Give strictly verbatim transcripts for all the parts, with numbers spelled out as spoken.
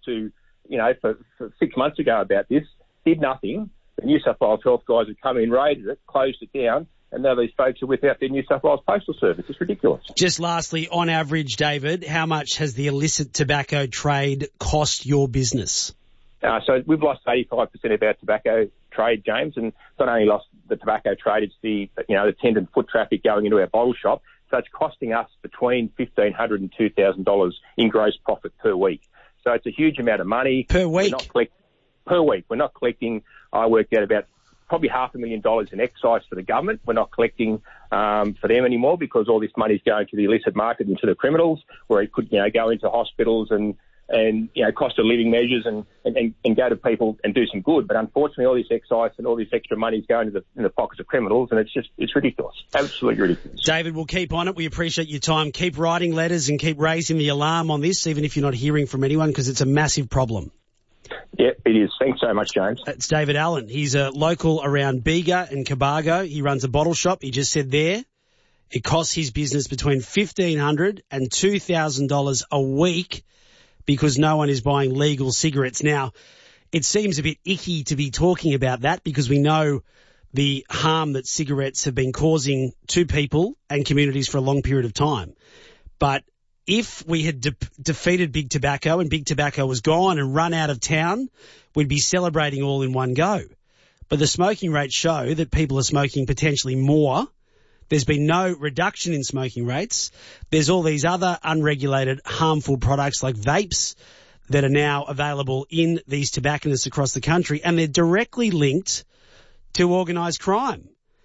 to, you know, for, for six months ago about this, did nothing. The New South Wales health guys have come in, raided it, closed it down, and now these folks are without their New South Wales Postal Service. It's ridiculous. Just lastly, on average, David, how much has the illicit tobacco trade cost your business? Uh, so we've lost eighty-five percent of our tobacco trade, James, and it's not only lost the tobacco trade, it's the, you know, the attendant foot traffic going into our bottle shop. So it's costing us between fifteen hundred dollars and two thousand dollars in gross profit per week. So it's a huge amount of money. Per week? We're not collect- per week. We're not collecting, I worked out about probably half a million dollars in excise for the government. We're not collecting um, for them anymore because all this money is going to the illicit market and to the criminals, where it could, you know, go into hospitals and, and you know, cost of living measures and, and, and go to people and do some good. But unfortunately, all this excise and all this extra money is going to the, in the pockets of criminals, and it's just, it's ridiculous. Absolutely ridiculous. David, we'll keep on it. We appreciate your time. Keep writing letters and keep raising the alarm on this, even if you're not hearing from anyone, because it's a massive problem. Yeah, it is. Thanks so much, James. That's David Allen. He's a local around Bega and Cobargo. He runs a bottle shop. He just said there it costs his business between fifteen hundred dollars and two thousand dollars a week because no one is buying legal cigarettes. Now, it seems a bit icky to be talking about that because we know the harm that cigarettes have been causing to people and communities for a long period of time. But if we had de- defeated Big Tobacco and Big Tobacco was gone and run out of town, we'd be celebrating all in one go. But the smoking rates show that people are smoking potentially more. There's been no reduction in smoking rates. There's all these other unregulated, harmful products like vapes that are now available in these tobacconists across the country, and they're directly linked to organised crime.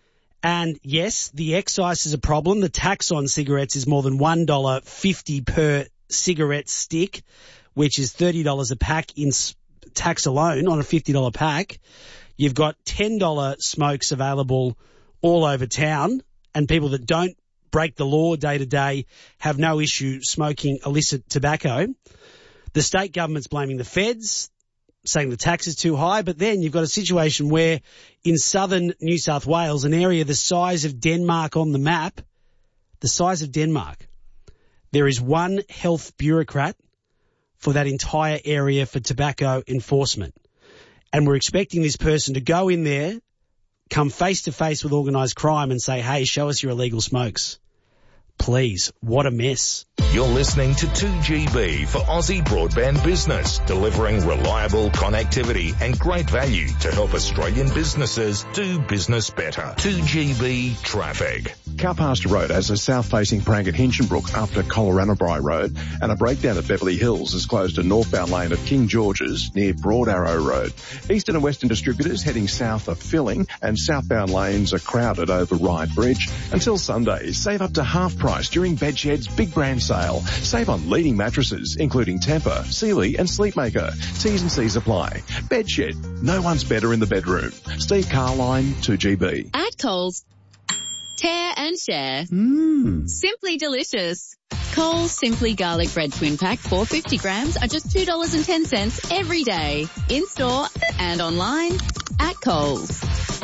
And yes, the excise is a problem. The tax on cigarettes is more than one dollar fifty per cigarette stick, which is thirty dollars a pack in tax alone on a fifty dollars pack. You've got ten dollars smokes available all over town, and people that don't break the law day to day have no issue smoking illicit tobacco. The state government's blaming the feds, saying the tax is too high, but then you've got a situation where in southern New South Wales, an area the size of Denmark on the map, the size of Denmark, there is one health bureaucrat for that entire area for tobacco enforcement. And we're expecting this person to go in there, come face to face with organised crime and say, hey, show us your illegal smokes. Please, what a mess. You're listening to two G B for Aussie Broadband Business, delivering reliable connectivity and great value to help Australian businesses do business better. two G B Traffic. Cowpasture Road has a south-facing prank at Hinchinbrook after Coloranabri Road, and a breakdown at Beverly Hills has closed a northbound lane of King George's near Broad Arrow Road. Eastern and Western distributors heading south are filling, and southbound lanes are crowded over Ryde Bridge. Until Sunday, save up to half price during Bedshed's Big Brand Sale. Save on leading mattresses, including Tempur, Sealy and Sleepmaker. T's and C's apply. Bedshed, no one's better in the bedroom. Steve Carline, two G B. At Coles, tear and share. Mmm. Simply delicious. Coles Simply Garlic Bread Twin Pack, four hundred fifty grams are just two dollars and ten cents every day. In-store and online at Coles.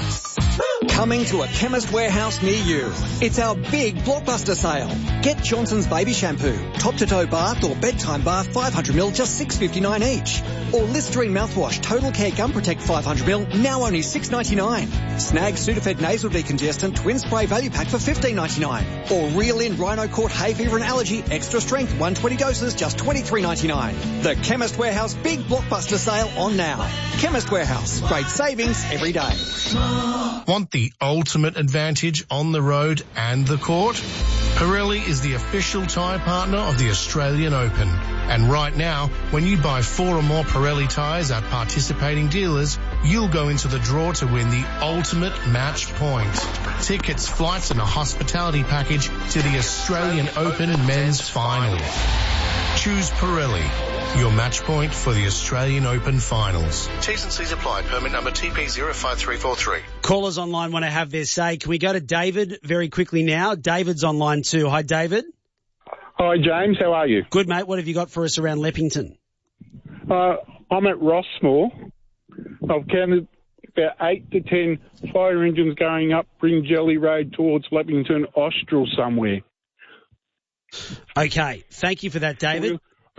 Coming to a Chemist Warehouse near you. It's our big blockbuster sale. Get Johnson's Baby Shampoo, top-to-toe bath or bedtime bath five hundred milliliters, just six dollars and fifty-nine cents each. Or Listerine mouthwash, Total Care Gum Protect five hundred milliliters, now only six dollars and ninety-nine cents. Snag Sudafed Nasal Decongestant Twin Spray Value Pack for fifteen dollars and ninety-nine cents. Or Reel In Rhino Court Hay Fever and Allergy Extra Strength one hundred twenty doses, just twenty-three dollars and ninety-nine cents. The Chemist Warehouse big blockbuster sale on now. Chemist Warehouse, great savings every day. Want the ultimate advantage on the road and the court? Pirelli is the official tyre partner of the Australian Open. And right now, when you buy four or more Pirelli tyres at participating dealers, you'll go into the draw to win the ultimate match point. Tickets, flights and a hospitality package to the Australian Open men's final. Choose Pirelli, your match point for the Australian Open finals. T's and C's apply. Permit number T P zero five three four three. Callers online want to have their say. Can we go to David very quickly now? David's online too. Hi, David. Hi, James. How are you? Good, mate. What have you got for us around Leppington? Uh, I'm at Rossmore. I've counted about eight to ten fire engines going up Bringelly Road towards Leppington, Austral somewhere. Okay. Thank you for that, David.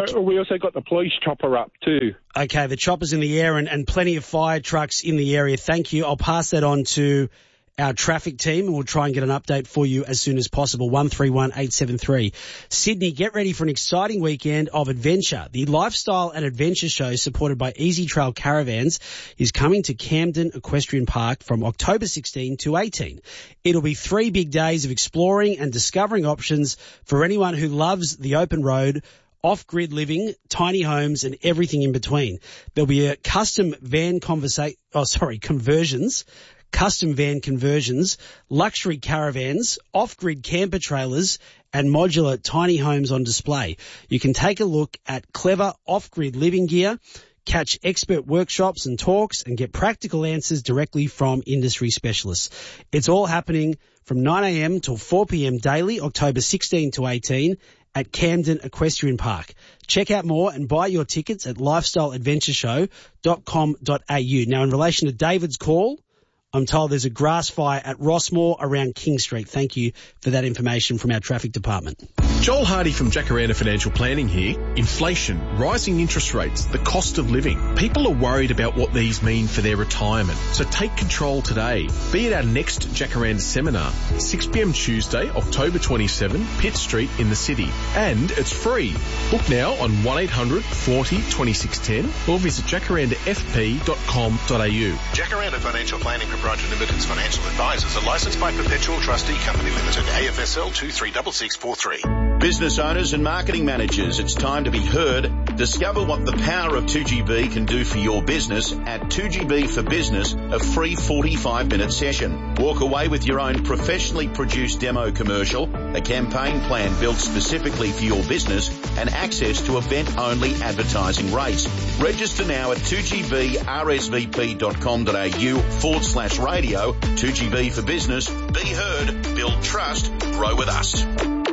Uh, We also got the police chopper up too. Okay, the chopper's in the air and, and plenty of fire trucks in the area. Thank you. I'll pass that on to our traffic team and we'll try and get an update for you as soon as possible. one three one eight seven three. Sydney, get ready for an exciting weekend of adventure. The Lifestyle and Adventure Show, supported by Easy Trail Caravans, is coming to Camden Equestrian Park from October sixteenth to eighteenth. It'll be three big days of exploring and discovering options for anyone who loves the open road, off-grid living, tiny homes, and everything in between. There'll be a custom van conversa- oh, sorry, conversions, custom van conversions, luxury caravans, off-grid camper trailers, and modular tiny homes on display. You can take a look at clever off-grid living gear, catch expert workshops and talks, and get practical answers directly from industry specialists. It's all happening from nine a.m. till four p.m. daily, October sixteenth to eighteenth, at Camden Equestrian Park. Check out more and buy your tickets at lifestyle adventure show dot com dot a u. Now, in relation to David's call, I'm told there's a grass fire at Rossmore around King Street. Thank you for that information from our traffic department. Joel Hardy from Jacaranda Financial Planning here. Inflation, rising interest rates, the cost of living. People are worried about what these mean for their retirement. So take control today. Be at our next Jacaranda seminar, six p.m. Tuesday, October twenty-seventh, Pitt Street in the city. And it's free. Book now on one eight hundred forty twenty-six ten or visit jacaranda f p dot com dot a u. Jacaranda Financial Planning Proprietary Limited's financial advisors are licensed by Perpetual Trustee Company Limited, A F S L two three six six four three. Business owners and marketing managers, it's time to be heard. Discover what the power of two G B can do for your business at two G B for Business, a free forty-five minute session. Walk away with your own professionally produced demo commercial, a campaign plan built specifically for your business, and access to event-only advertising rates. Register now at two G B R S V P dot com dot a u forward slash radio. two G B for Business. Be heard, build trust, grow with us.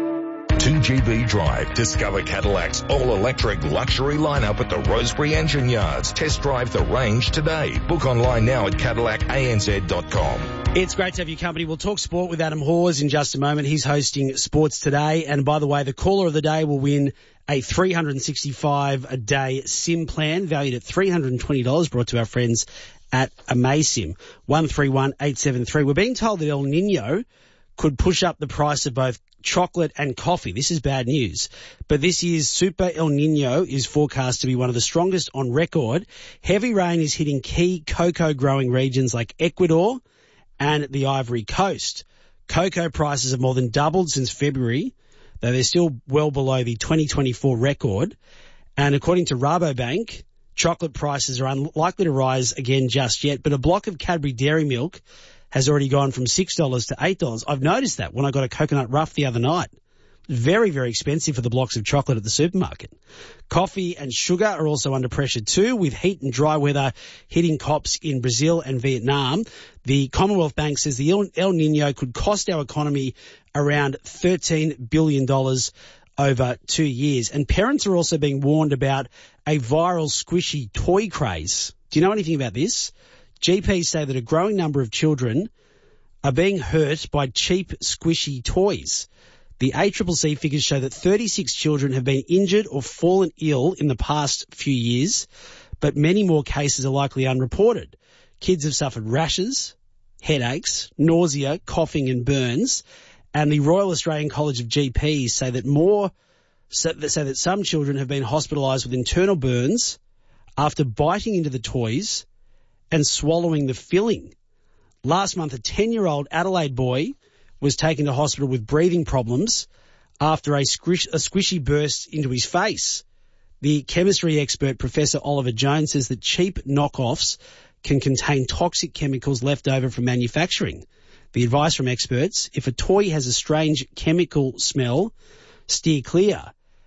two G B Drive. Discover Cadillac's all-electric luxury lineup at the Rosebery Engine Yards. Test drive the range today. Book online now at cadillac a n z dot com. It's great to have your company. We'll talk sport with Adam Hawes in just a moment. He's hosting Sports Today. And by the way, the caller of the day will win a three hundred sixty-five a day SIM plan valued at three hundred twenty dollars, brought to our friends at AmazSIM. one three one eight seven three. We're being told that El Nino could push up the price of both chocolate and coffee. This is bad news. But this year's Super El Nino is forecast to be one of the strongest on record. Heavy rain is hitting key cocoa growing regions like Ecuador and the Ivory Coast. Cocoa prices have more than doubled since February, though they're still well below the twenty twenty-four record. And according to Rabobank, chocolate prices are unlikely to rise again just yet, but a block of Cadbury Dairy Milk has already gone from six dollars to eight dollars. I've noticed that when I got a coconut rough the other night. Very, very expensive for the blocks of chocolate at the supermarket. Coffee and sugar are also under pressure too, with heat and dry weather hitting cops in Brazil and Vietnam. The Commonwealth Bank says the El Nino could cost our economy around thirteen billion dollars over two years. And parents are also being warned about a viral squishy toy craze. Do you know anything about this? G Ps say that a growing number of children are being hurt by cheap, squishy toys. The A C C C figures show that thirty-six children have been injured or fallen ill in the past few years, but many more cases are likely unreported. Kids have suffered rashes, headaches, nausea, coughing and burns, and the Royal Australian College of G Ps say that more, say that some children have been hospitalised with internal burns after biting into the toys and swallowing the filling. Last month, a ten-year-old Adelaide boy was taken to hospital with breathing problems after a, squish, a squishy burst into his face. The chemistry expert, Professor Oliver Jones, says that cheap knockoffs can contain toxic chemicals left over from manufacturing. The advice from experts: if a toy has a strange chemical smell, steer clear.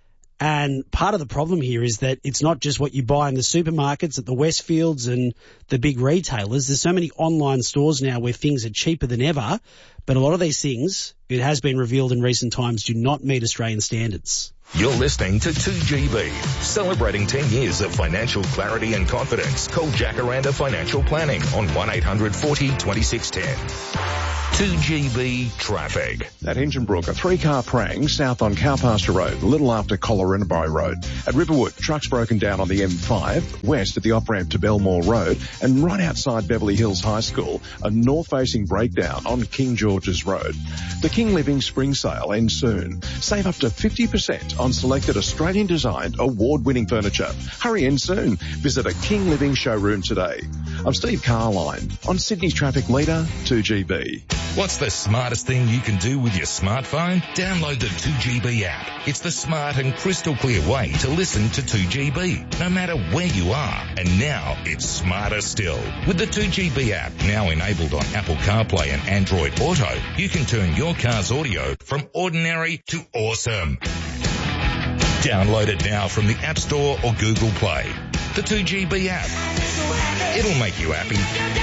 And part of the problem here is that it's not just what you buy in the supermarkets at the Westfields and the big retailers. There's so many online stores now where things are cheaper than ever, but a lot of these things, it has been revealed in recent times, do not meet Australian standards. You're listening to two G B, celebrating ten years of financial clarity and confidence. Call Jacaranda Financial Planning on one eight hundred forty twenty-six ten. two G B traffic. At Hinchinbrook, a three-car prang south on Cowpasture Road, a little after Collarenabri Road. At Riverwood, trucks broken down on the M five, west at the off-ramp to Belmore Road, and right outside Beverly Hills High School, a north-facing breakdown on King George's Road. The King Living Spring Sale ends soon. Save up to fifty percent on selected Australian-designed, award-winning furniture. Hurry in soon. Visit a King Living showroom today. I'm Steve Carline on Sydney's Traffic Leader, two G B. What's the smartest thing you can do with your smartphone? Download the two G B app. It's the smart and crystal clear way to listen to two G B, no matter where you are. And now it's smarter still. With the two G B app now enabled on Apple CarPlay and Android Auto, you can turn your car's audio from ordinary to awesome. Download it now from the App Store or Google Play. The two G B app. It'll make you happy.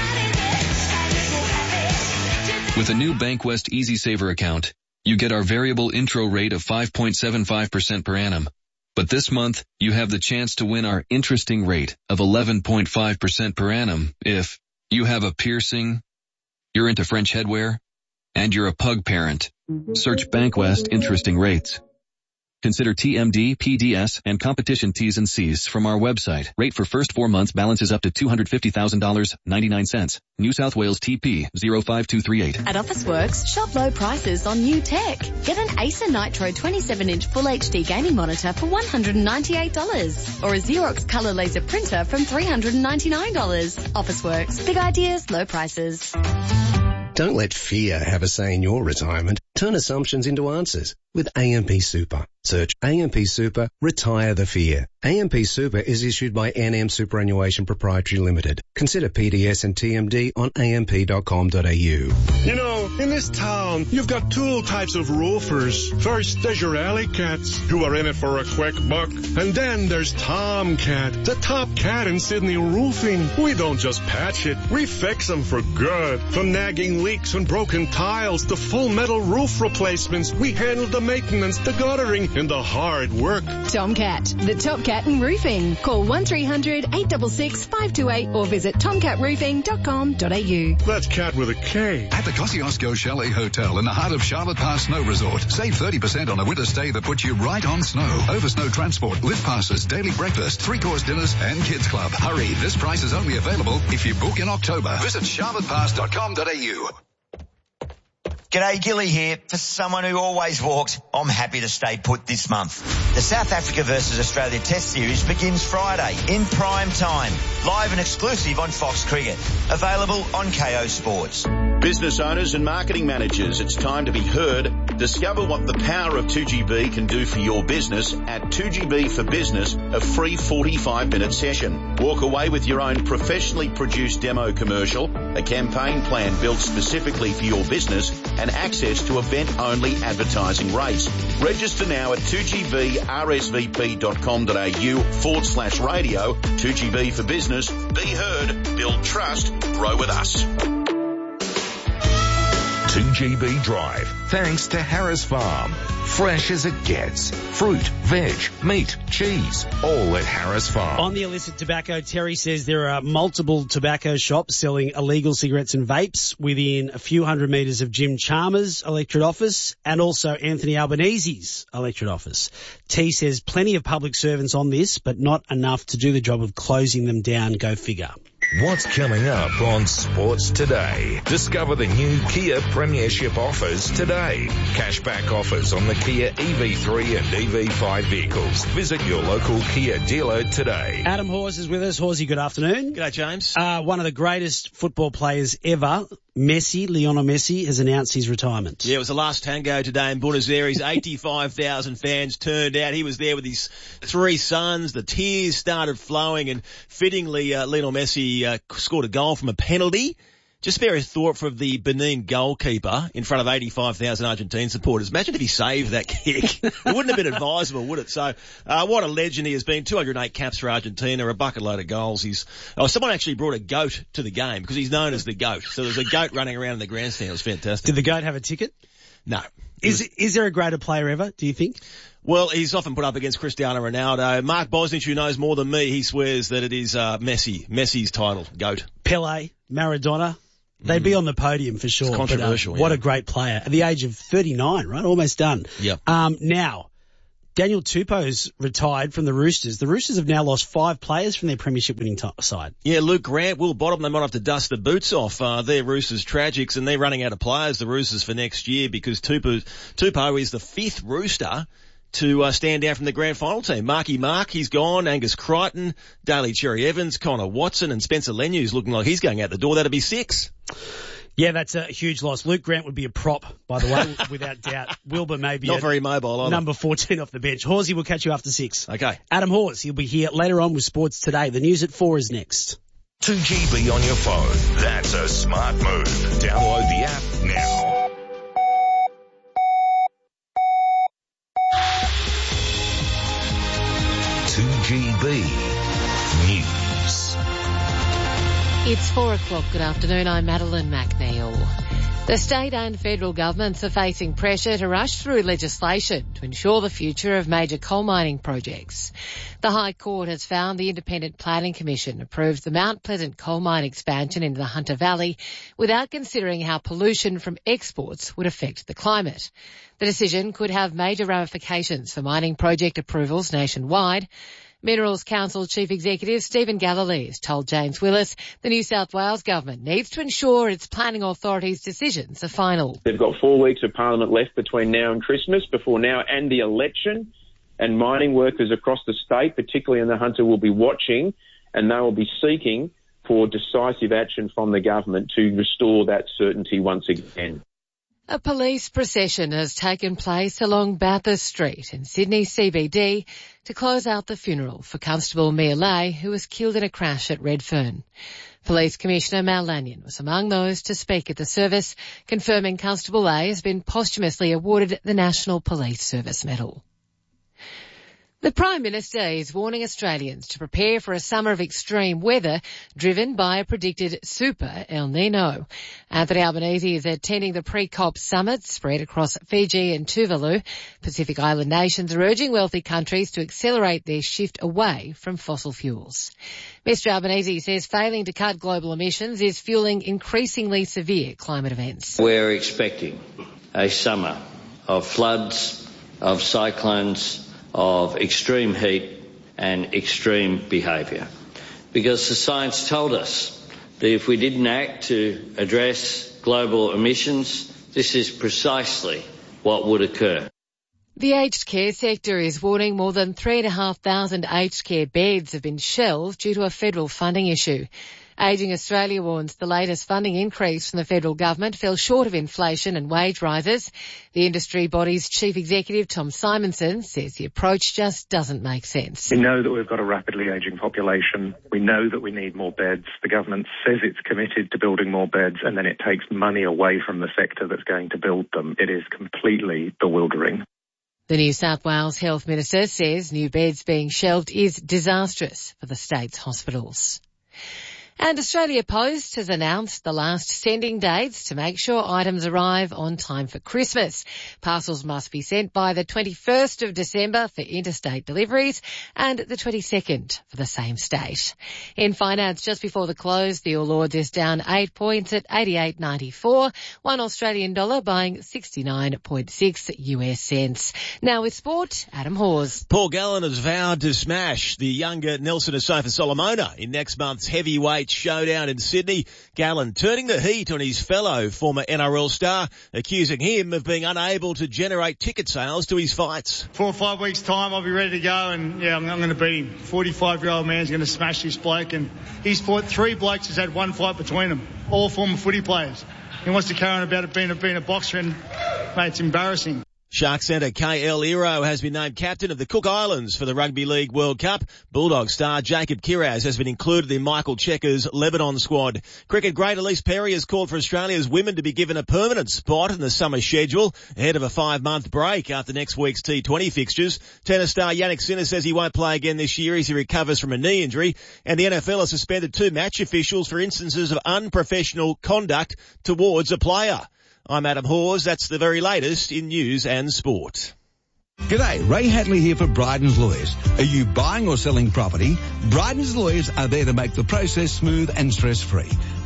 With a new Bankwest Easy Saver account, you get our variable intro rate of five point seven five percent per annum. But this month, you have the chance to win our interesting rate of eleven point five percent per annum if you have a piercing, you're into French headwear, and you're a pug parent. Search Bankwest Interesting Rates. Consider T M D, P D S, and competition T's and C's from our website. Rate for first four months balances up to two hundred fifty thousand dollars and ninety-nine cents. New South Wales T P zero five two three eight. At Officeworks, shop low prices on new tech. Get an Acer Nitro twenty-seven inch Full H D gaming monitor for one hundred ninety-eight dollars or a Xerox color laser printer from three hundred ninety-nine dollars. Officeworks. Big ideas, low prices. Don't let fear have a say in your retirement. Turn assumptions into answers with A M P Super. Search A M P Super, retire the fear. A M P Super is issued by N M Superannuation Proprietary Limited. Consider P D S and T M D on a m p dot com dot a u. You know, in this town, you've got two types of roofers. First, there's your alley cats, who are in it for a quick buck. And then there's Tomcat, the top cat in Sydney roofing. We don't just patch it, we fix them for good. From nagging leaks and broken tiles to full metal roof replacements, we handle the maintenance, the guttering, and the hard work. Tomcat, the top cat in roofing. Call one three hundred, eight six six, five two eight or visit tomcat roofing dot com dot a u. That's cat with a K. At the Kosciuszko Chalet Hotel in the heart of Charlotte Pass Snow Resort, save thirty percent on a winter stay that puts you right on snow. Over snow transport, lift passes, daily breakfast, three-course dinners, and kids club. Hurry, this price is only available if you book in October. Visit charlotte pass dot com dot a u. G'day, Gilly here. For someone who always walks, I'm happy to stay put this month. The South Africa versus Australia Test Series begins Friday in prime time. Live and exclusive on Fox Cricket. Available on K O Sports. Business owners and marketing managers, it's time to be heard. Discover what the power of two G B can do for your business at two G B for Business, a free forty-five minute session. Walk away with your own professionally produced demo commercial, a campaign plan built specifically for your business, and access to event-only advertising rates. Register now at two G B R S V P dot com dot a u forward slash radio. two G B for Business. Be heard, build trust, grow with us. two G B Drive, thanks to Harris Farm. Fresh as it gets. Fruit, veg, meat, cheese, all at Harris Farm. On the illicit tobacco, Terry says there are multiple tobacco shops selling illegal cigarettes and vapes within a few hundred metres of Jim Chalmers' electorate office and also Anthony Albanese's electorate office. T says plenty of public servants on this, but not enough to do the job of closing them down. Go figure. What's coming up on Sports Today? Discover the new Kia Premiership offers today. Cashback offers on the Kia E V three and E V five vehicles. Visit your local Kia dealer today. Adam Hawes is with us. Horsey, good afternoon. G'day, James. Uh, one of the greatest football players ever, Messi, Lionel Messi, has announced his retirement. Yeah, it was the last tango today in Buenos Aires. eighty-five thousand fans turned out. He was there with his three sons. The tears started flowing, and fittingly, uh, Lionel Messi uh, scored a goal from a penalty. Just spare a thought for the Benin goalkeeper in front of eighty-five thousand Argentine supporters. Imagine if he saved that kick. It wouldn't have been advisable, would it? So, uh, what a legend he has been. two hundred eight caps for Argentina, a bucket load of goals. He's, oh, someone actually brought a goat to the game because he's known as the GOAT. So there's a goat running around in the grandstand. It was fantastic. Did the goat have a ticket? No. Is, was, is there a greater player ever, do you think? Well, he's often put up against Cristiano Ronaldo. Mark Bosnich, who knows more than me, he swears that it is, uh, Messi, Messi's title, GOAT. Pele, Maradona. They'd be on the podium for sure. It's controversial. But, uh, what yeah. a great player at the age of thirty-nine, right? Almost done. Yep. Um, now, Daniel Tupou's retired from the Roosters. The Roosters have now lost five players from their premiership winning t- side. Yeah, Luke Grant, Will Bottom, they might have to dust the boots off. Uh, they're Roosters tragics, and they're running out of players, the Roosters, for next year, because Tupou, Tupou is the fifth Rooster to uh, stand down from the grand final team. Marky Mark, he's gone. Angus Crichton, Daly Cherry Evans, Connor Watson, and Spencer Lenu's looking like he's going out the door. That'll be six. Yeah, that's a huge loss. Luke Grant would be a prop, by the way, without doubt. Wilbur may be not very mobile either. Number fourteen off the bench. Horsey will catch you after six. Okay. Adam Hawes, he'll be here later on with Sports Today. The news at four is next. two G B on your phone. That's a smart move. Download the app now. two G B News. It's four o'clock. Good afternoon. I'm Madeline McNeil. The state and federal governments are facing pressure to rush through legislation to ensure the future of major coal mining projects. The High Court has found the Independent Planning Commission approved the Mount Pleasant coal mine expansion into the Hunter Valley without considering how pollution from exports would affect the climate. The decision could have major ramifications for mining project approvals nationwide. Minerals Council Chief Executive Stephen Galilee has told James Willis the New South Wales government needs to ensure its planning authority's decisions are final. They've got four weeks of Parliament left between now and Christmas, before now and the election, and mining workers across the state, particularly in the Hunter, will be watching, and they will be seeking for decisive action from the government to restore that certainty once again. A police procession has taken place along Bathurst Street in Sydney C B D to close out the funeral for Constable Mia Lay, who was killed in a crash at Redfern. Police Commissioner Mal Lanyon was among those to speak at the service, confirming Constable Lay has been posthumously awarded the National Police Service Medal. The Prime Minister is warning Australians to prepare for a summer of extreme weather driven by a predicted super El Nino. Anthony Albanese is attending the pre-COP summit spread across Fiji and Tuvalu. Pacific Island nations are urging wealthy countries to accelerate their shift away from fossil fuels. Mister Albanese says failing to cut global emissions is fueling increasingly severe climate events. We're expecting a summer of floods, of cyclones, of extreme heat and extreme behaviour. Because the science told us that if we didn't act to address global emissions, this is precisely what would occur. The aged care sector is warning more than three thousand five hundred aged care beds have been shelved due to a federal funding issue. Ageing Australia warns the latest funding increase from the federal government fell short of inflation and wage rises. The industry body's chief executive, Tom Simonson, says the approach just doesn't make sense. We know that we've got a rapidly ageing population. We know that we need more beds. The government says it's committed to building more beds, and then it takes money away from the sector that's going to build them. It is completely bewildering. The New South Wales Health Minister says new beds being shelved is disastrous for the state's hospitals. And Australia Post has announced the last sending dates to make sure items arrive on time for Christmas. Parcels must be sent by the twenty-first of December for interstate deliveries and the twenty-second for the same state. In finance, just before the close, the All Ords is down eight points at eighty-eight ninety-four. One Australian dollar buying sixty-nine point six U S cents. Now with sport, Adam Hawes. Paul Gallen has vowed to smash the younger Nelson Asofa Solomona in next month's heavyweight showdown in Sydney. Gallen turning the heat on his fellow former N R L star, accusing him of being unable to generate ticket sales to his fights. Four or five weeks' time, I'll be ready to go, and yeah, I'm, I'm going to beat him. forty-five-year-old man's going to smash this bloke, and he's fought three blokes who's had one fight between them, all former footy players. He wants to carry on about it being a, being a boxer, and mate, it's embarrassing. Shark centre K L Iro has been named captain of the Cook Islands for the Rugby League World Cup. Bulldog star Jacob Kiraz has been included in Michael Checker's Lebanon squad. Cricket great Elise Perry has called for Australia's women to be given a permanent spot in the summer schedule ahead of a five-month break after next week's T twenty fixtures. Tennis star Yannick Sinner says he won't play again this year as he recovers from a knee injury. And the N F L has suspended two match officials for instances of unprofessional conduct towards a player. I'm Adam Hawes. That's the very latest in news and sport. G'day, Ray Hadley here for Bryden's Lawyers. Are you buying or selling property? Bryden's Lawyers are there to make the process smooth and stress-free.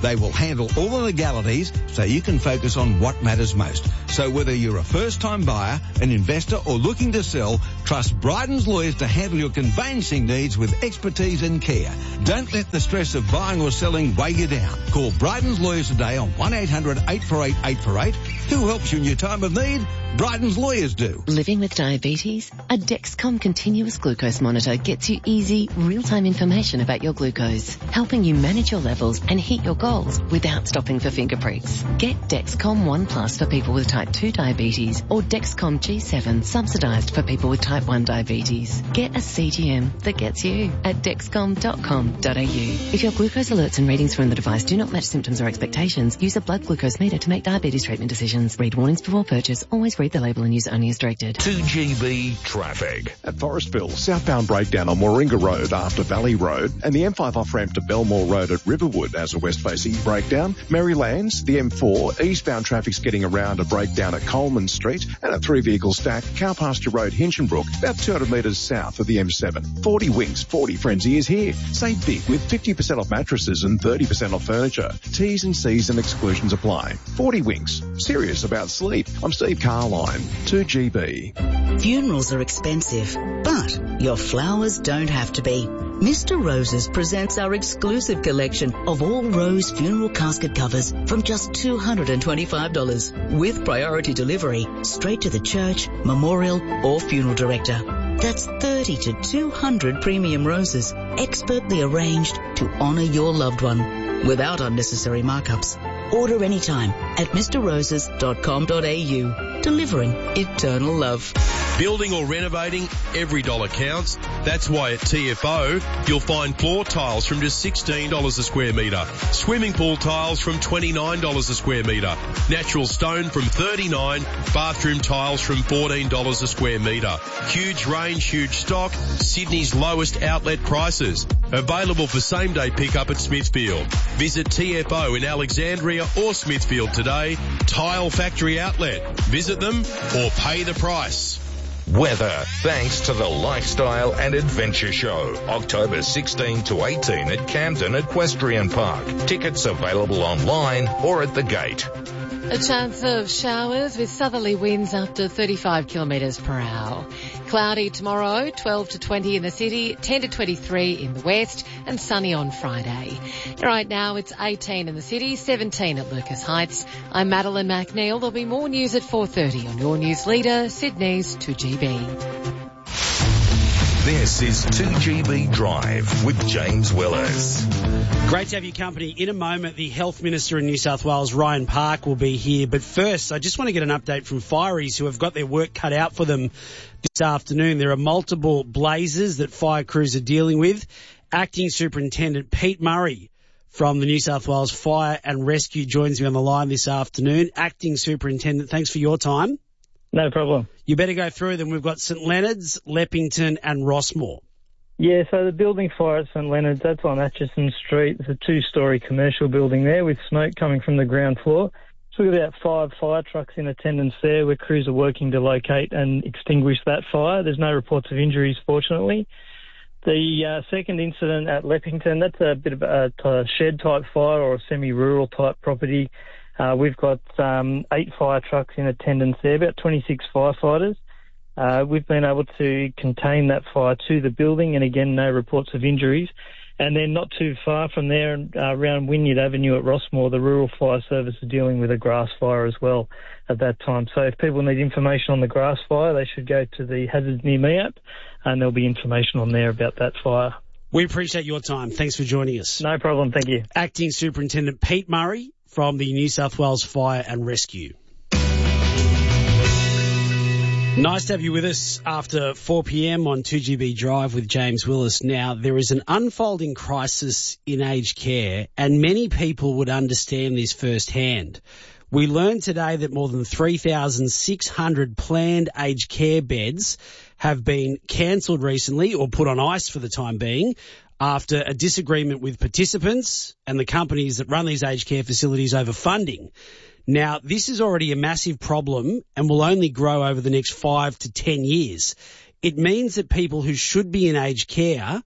They will handle all the legalities so you can focus on what matters most. So whether you're a first-time buyer, an investor or looking to sell, trust Bryden's Lawyers to handle your conveyancing needs with expertise and care. Don't let the stress of buying or selling weigh you down. Call Bryden's Lawyers today on one eight hundred eight four eight eight four eight. Who helps you in your time of need? Bryden's Lawyers do. Living with diabetes? A Dexcom continuous glucose monitor gets you easy, real-time information about your glucose, helping you manage your levels and hit your goals without stopping for finger pricks. Get Dexcom One Plus for people with type two diabetes or Dexcom G seven subsidised for people with type one diabetes. Get a C G M that gets you at dexcom dot com dot a u. If your glucose alerts and readings from the device do not match symptoms or expectations, use a blood glucose meter to make diabetes treatment decisions. Read warnings before purchase. Always read the label and use only as directed. two G B traffic. At Forestville, southbound breakdown on Warringah Road after Valley Road, and the M five off-ramp to Belmore Road at Riverwood as a west-facing breakdown. Marylands, the M four, eastbound traffic's getting around a breakdown at Coleman Street, and a three-vehicle stack, Cowpasture Road, Hinchinbrook, about two hundred metres south of the M seven. forty Winks, forty Frenzy is here. Save big with fifty percent off mattresses and thirty percent off furniture. T's and C's and exclusions apply. forty Winks, serious about sleep. I'm Steve Carline, two G B. Funerals are expensive, but your flowers don't have to be. Mister Roses presents our exclusive collection of all rose funeral casket covers from just two hundred twenty-five dollars with priority delivery straight to the church, memorial or funeral director. That's thirty to two hundred premium roses expertly arranged to honour your loved one without unnecessary markups. Order anytime at mr roses dot com dot a u. Delivering eternal love. Building or renovating, every dollar counts. That's why at T F O, you'll find floor tiles from just sixteen dollars a square metre, swimming pool tiles from twenty-nine dollars a square metre, natural stone from thirty-nine dollars, bathroom tiles from fourteen dollars a square metre. Huge range, huge stock, Sydney's lowest outlet prices. Available for same-day pickup at Smithfield. Visit T F O in Alexandria or Smithfield today. Tile Factory Outlet. Visit them or pay the price. Weather, thanks to the Lifestyle and Adventure Show, October sixteenth to eighteenth at Camden Equestrian Park. Tickets available online or at the gate. A chance of showers with southerly winds up to thirty-five kilometres per hour. Cloudy tomorrow, twelve to twenty in the city, ten to twenty-three in the west, and sunny on Friday. Right now it's eighteen in the city, seventeen at Lucas Heights. I'm Madeline McNeil. There'll be more news at four thirty on your news leader, Sydney's two G B. This is two G B Drive with James Willis. Great to have your company. In a moment, the Health Minister in New South Wales, Ryan Park, will be here. But first, I just want to get an update from fireys who have got their work cut out for them this afternoon. There are multiple blazes that fire crews are dealing with. Acting Superintendent Pete Murray from the New South Wales Fire and Rescue joins me on the line this afternoon. Acting Superintendent, thanks for your time. No problem. You better go through them. We've got St Leonard's, Leppington and Rossmore. Yeah, so the building fire at St Leonard's, that's on Atchison Street. It's a two-storey commercial building there with smoke coming from the ground floor. So we've got about five fire trucks in attendance there where crews are working to locate and extinguish that fire. There's no reports of injuries, fortunately. The uh, second incident at Leppington, that's a bit of a, a shed-type fire or a semi-rural type property. Uh, we've got um, eight fire trucks in attendance there, about twenty-six firefighters. Uh, we've been able to contain that fire to the building, and again, no reports of injuries. And then not too far from there, uh, around Wynyard Avenue at Rossmore, the Rural Fire Service is dealing with a grass fire as well at that time. So if people need information on the grass fire, they should go to the Hazards Near Me app, and there'll be information on there about that fire. We appreciate your time. Thanks for joining us. No problem. Thank you. Acting Superintendent Pete Murray from the New South Wales Fire and Rescue. Nice to have you with us after four p.m. on two G B Drive with James Willis. Now, there is an unfolding crisis in aged care, and many people would understand this firsthand. We learned today that more than three thousand six hundred planned aged care beds have been cancelled recently or put on ice for the time being after a disagreement with participants and the companies that run these aged care facilities over funding. Now, this is already a massive problem and will only grow over the next five to ten years. It means that people who should be in aged care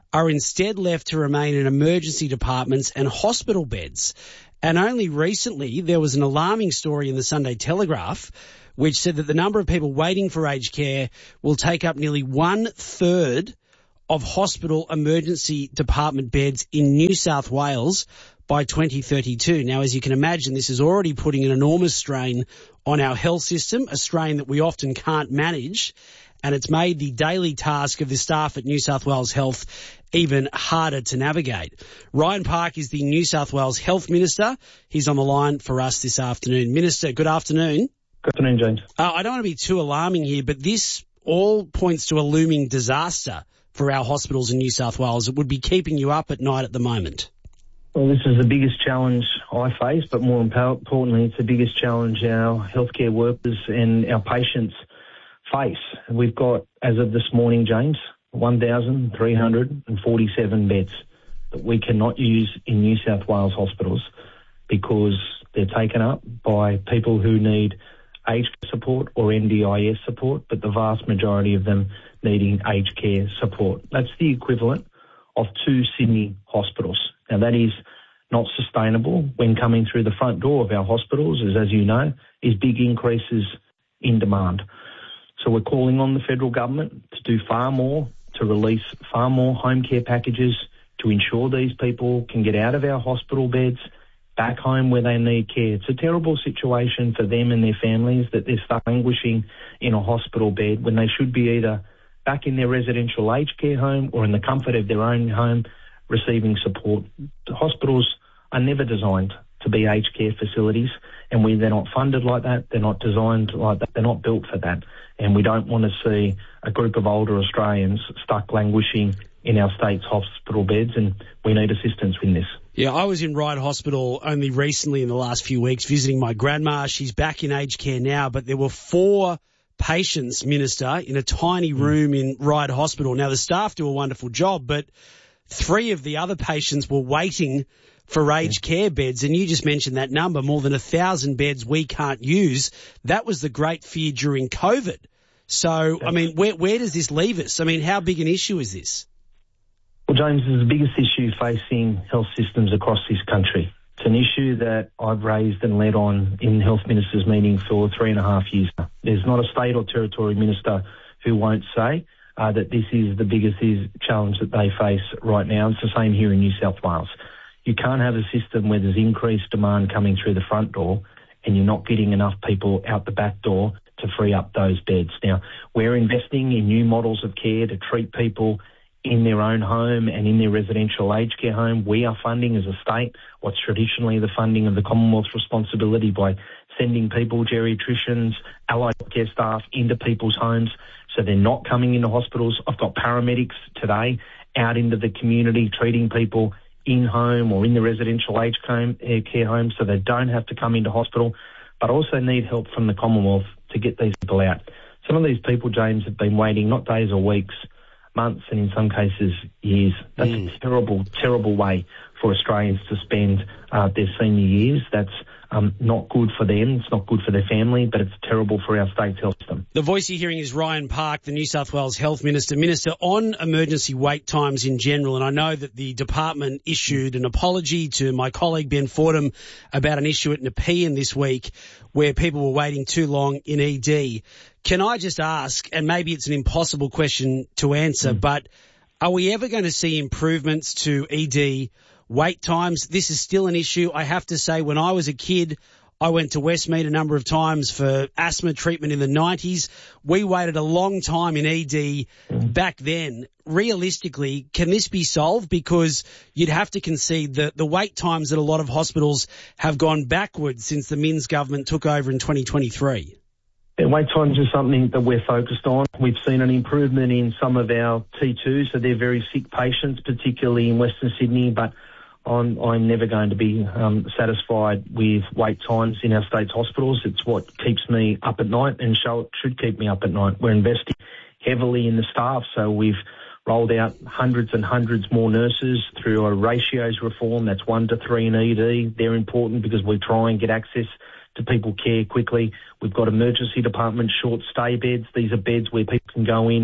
are instead left to remain in emergency departments and hospital beds. And only recently there was an alarming story in the Sunday Telegraph which said that the number of people waiting for aged care will take up nearly one-third of hospital emergency department beds in New South Wales by twenty thirty-two. Now, as you can imagine, this is already putting an enormous strain on our health system, a strain that we often can't manage, and it's made the daily task of the staff at New South Wales Health even harder to navigate. Ryan Park is the New South Wales Health Minister. He's on the line for us this afternoon. Minister, good afternoon. Good afternoon, James. Uh, I don't want to be too alarming here, but this all points to a looming disaster for our hospitals in New South Wales. It would be keeping you up at night at the moment. Well, this is the biggest challenge I face, but more importantly, it's the biggest challenge our healthcare workers and our patients face. We've got, as of this morning, James, one thousand three hundred forty-seven beds that we cannot use in New South Wales hospitals because they're taken up by people who need aged support or N D I S support, but the vast majority of them needing aged care support. That's the equivalent of two Sydney hospitals. Now, that is not sustainable when coming through the front door of our hospitals, as, as you know, is big increases in demand. So we're calling on the federal government to do far more, to release far more home care packages to ensure these people can get out of our hospital beds, back home where they need care. It's a terrible situation for them and their families that they're stuck languishing in a hospital bed when they should be either back in their residential aged care home or in the comfort of their own home receiving support. The hospitals are never designed to be aged care facilities, and we, they're not funded like that, they're not designed like that, they're not built for that. And we don't want to see a group of older Australians stuck languishing in our state's hospital beds, and we need assistance in this. Yeah, I was in Ryde Hospital only recently in the last few weeks visiting my grandma. She's back in aged care now, but there were four patients, Minister, in a tiny room in Ryde Hospital. Now, the staff do a wonderful job, but three of the other patients were waiting for aged yeah. care beds, and you just mentioned that number, more than a thousand beds we can't use. That was the great fear during COVID. So, I mean, where, where does this leave us? I mean, how big an issue is this? Well, James, this is the biggest issue facing health systems across this country. It's an issue that I've raised and led on in Health Ministers' meeting for three and a half years now. There's not a state or territory minister who won't say uh, that this is the biggest is, challenge that they face right now. It's the same here in New South Wales. You can't have a system where there's increased demand coming through the front door and you're not getting enough people out the back door to free up those beds. Now, we're investing in new models of care to treat people in their own home and in their residential aged care home. We are funding as a state what's traditionally the funding of the Commonwealth's responsibility by sending people, geriatricians, allied care staff into people's homes so they're not coming into hospitals. I've got paramedics today out into the community treating people in home or in the residential aged care home so they don't have to come into hospital, but also need help from the Commonwealth to get these people out. Some of these people, James, have been waiting not days or weeks, months, and in some cases years. That's mm. a terrible, terrible way for Australians to spend uh, their senior years. That's um, not good for them. It's not good for their family, but it's terrible for our state's health system. The voice you're hearing is Ryan Park, the New South Wales Health Minister. Minister, on emergency wait times in general, and I know that the department issued an apology to my colleague Ben Fordham about an issue at Nepean this week where people were waiting too long in E D. Can I just ask, and maybe it's an impossible question to answer, mm. but are we ever going to see improvements to E D wait times? This is still an issue. I have to say, when I was a kid, I went to Westmead a number of times for asthma treatment in the nineties. We waited a long time in E D mm. back then. Realistically, can this be solved? Because you'd have to concede that the wait times at a lot of hospitals have gone backwards since the Minns government took over in twenty twenty-three. And wait times is something that we're focused on. We've seen an improvement in some of our T twos, so they're very sick patients, particularly in Western Sydney, but I'm, I'm never going to be um, satisfied with wait times in our state's hospitals. It's what keeps me up at night and show, should keep me up at night. We're investing heavily in the staff, so we've rolled out hundreds and hundreds more nurses through a ratios reform. That's one to three in E D. They're important because we try and get access to people care quickly. We've got emergency department short stay beds. These are beds where people can go in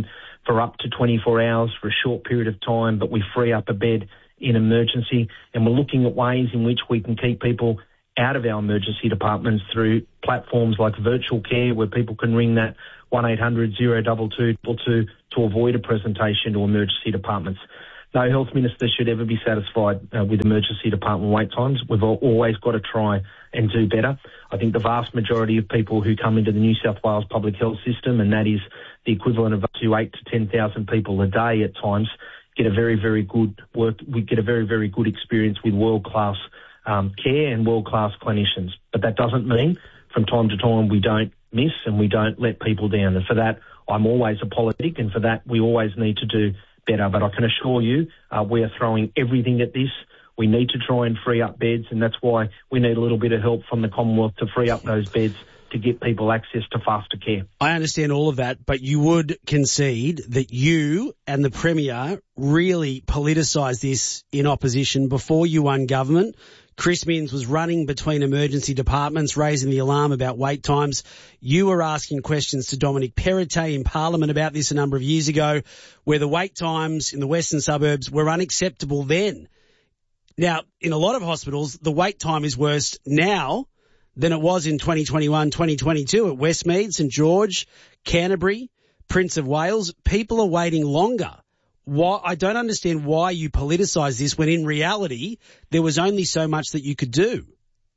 for up to twenty-four hours for a short period of time, but we free up a bed in emergency. And we're looking at ways in which we can keep people out of our emergency departments through platforms like virtual care, where people can ring that one eight hundred zero two two two two to avoid a presentation to emergency departments. No health minister should ever be satisfied uh, with emergency department wait times. We've always got to try and do better. I think the vast majority of people who come into the New South Wales public health system, and that is the equivalent of up to eight to ten thousand people a day at times, get a very, very good work. We get a very, very good experience with world-class um, care and world-class clinicians. But that doesn't mean from time to time we don't miss and we don't let people down. And for that, I'm always apologetic, and for that, we always need to do better. But I can assure you, uh, we are throwing everything at this. We need to try and free up beds, and that's why we need a little bit of help from the Commonwealth to free up those beds to get people access to faster care. I understand all of that, but you would concede that you and the Premier really politicised this in opposition before you won government. Chris Minns was running between emergency departments, raising the alarm about wait times. You were asking questions to Dominic Perrottet in Parliament about this a number of years ago, where the wait times in the western suburbs were unacceptable then. Now, in a lot of hospitals, the wait time is worse now than it was in twenty twenty-one, twenty twenty-two at Westmead, St George, Canterbury, Prince of Wales. People are waiting longer. Why, I don't understand why you politicise this when in reality there was only so much that you could do.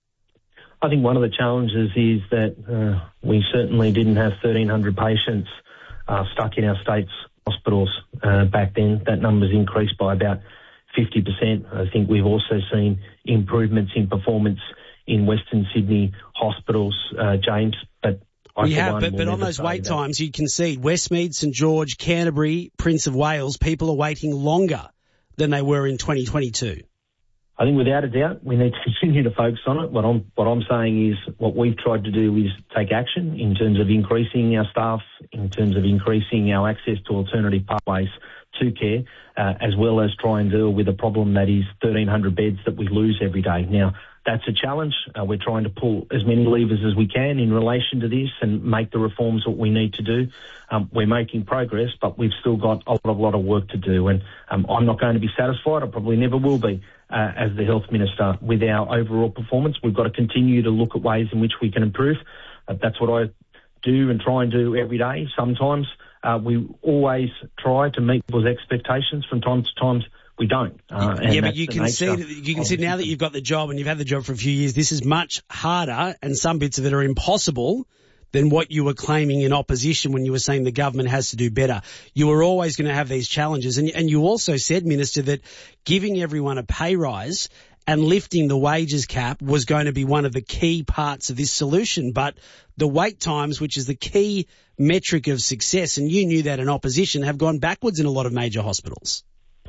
I think one of the challenges is that uh, we certainly didn't have thirteen hundred patients uh, stuck in our state's hospitals uh, back then. That number's increased by about fifty percent. I think we've also seen improvements in performance in Western Sydney hospitals, uh, James, but I We have, but, but on those wait that. times, you concede Westmead, St George, Canterbury, Prince of Wales, people are waiting longer than they were in twenty twenty-two. I think without a doubt, we need to continue to focus on it. What I'm, what I'm saying is what we've tried to do is take action in terms of increasing our staff, in terms of increasing our access to alternative pathways to care, uh, as well as try and deal with a problem that is thirteen hundred beds that we lose every day. Now, that's a challenge. Uh, we're trying to pull as many levers as we can in relation to this and make the reforms that we need to do. Um, we're making progress, but we've still got a lot, a lot of work to do. And um, I'm not going to be satisfied. I probably never will be uh, as the Health Minister with our overall performance. We've got to continue to look at ways in which we can improve. Uh, that's what I do and try and do every day. Sometimes uh, we always try to meet people's expectations. From time to time, we don't. Uh, yeah, but you can see that, you can see now that you've got the job and you've had the job for a few years, this is much harder and some bits of it are impossible than what you were claiming in opposition when you were saying the government has to do better. You were always going to have these challenges. And, and you also said, Minister, that giving everyone a pay rise and lifting the wages cap was going to be one of the key parts of this solution. But the wait times, which is the key metric of success, and you knew that in opposition, have gone backwards in a lot of major hospitals.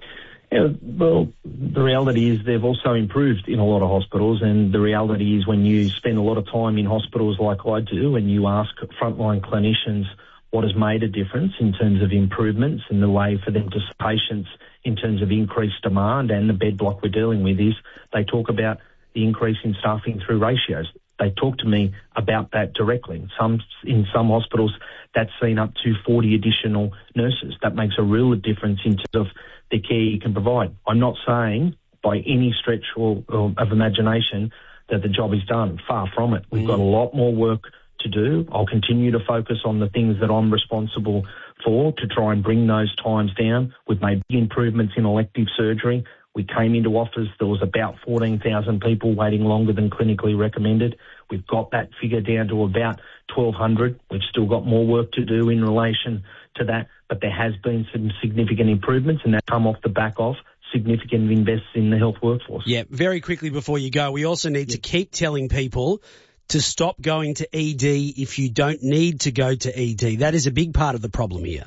Yeah, well, the reality is they've also improved in a lot of hospitals, and the reality is when you spend a lot of time in hospitals like I do and you ask frontline clinicians what has made a difference in terms of improvements and the way for them to see patients in terms of increased demand and the bed block we're dealing with, is they talk about the increase in staffing through ratios. They talk to me about that directly. Some, in some hospitals, that's seen up to forty additional nurses. That makes a real difference in terms of the care you can provide. I'm not saying by any stretch or, or of imagination that the job is done. Far from it. We've mm. got a lot more work to do. I'll continue to focus on the things that I'm responsible for to try and bring those times down. We've made big improvements in elective surgery. We came into office, there was about fourteen thousand people waiting longer than clinically recommended. We've got that figure down to about twelve hundred. We've still got more work to do in relation to that, but there has been some significant improvements, and that come off the back of significant investments in the health workforce. Yeah, very quickly before you go, we also need yeah. to keep telling people to stop going to E D if you don't need to go to E D. That is a big part of the problem here.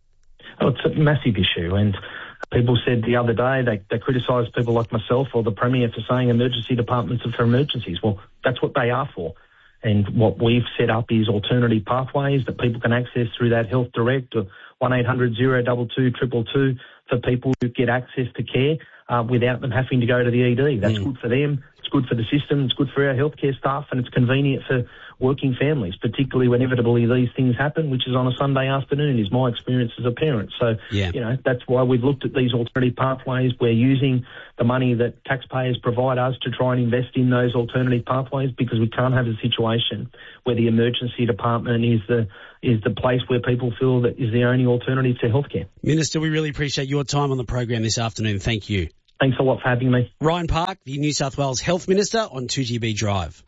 Oh, it's a massive issue, and people said the other day they, they criticised people like myself or the Premier for saying emergency departments are for emergencies. Well, that's what they are for. And what we've set up is alternative pathways that people can access through that Health Direct or one eight hundred zero two two two two two for people who get access to care uh, without them having to go to the E D. That's mm. good for them. It's good for the system. It's good for our healthcare staff, and it's convenient for working families, particularly when inevitably these things happen, which is on a Sunday afternoon, is my experience as a parent. So, yeah. you know, that's why we've looked at these alternative pathways. We're using the money that taxpayers provide us to try and invest in those alternative pathways, because we can't have a situation where the emergency department is the is the place where people feel that is the only alternative to healthcare. Minister, we really appreciate your time on the program this afternoon. Thank you. Thanks a lot for having me. Ryan Park, the New South Wales Health Minister, on two G B Drive.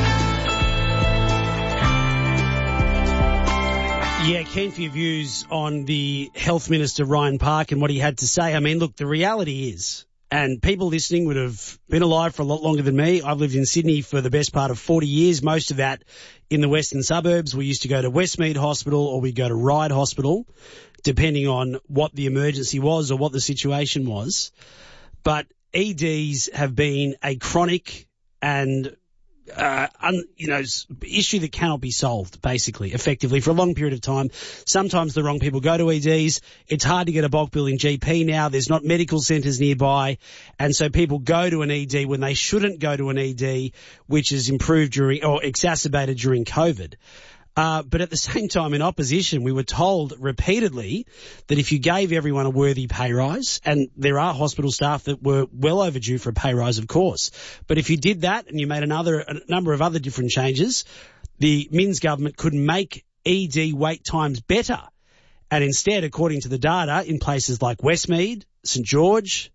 Yeah, keen for your views on the Health Minister, Ryan Park, and what he had to say. I mean, look, the reality is, and people listening would have been alive for a lot longer than me. I've lived in Sydney for the best part of forty years, most of that in the western suburbs. We used to go to Westmead Hospital or we'd go to Ryde Hospital, depending on what the emergency was or what the situation was. But E Ds have been a chronic and Uh, un, you know, issue that cannot be solved, basically, effectively, for a long period of time. Sometimes the wrong people go to E Ds. It's hard to get a bulk billing G P now. There's not medical centres nearby. And so people go to an E D when they shouldn't go to an E D, which is improved during, or exacerbated during COVID. Uh, but at the same time, in opposition, we were told repeatedly that if you gave everyone a worthy pay rise, and there are hospital staff that were well overdue for a pay rise, of course, but if you did that and you made another a number of other different changes, the Minns government could make E D wait times better. And instead, according to the data, in places like Westmead, St George,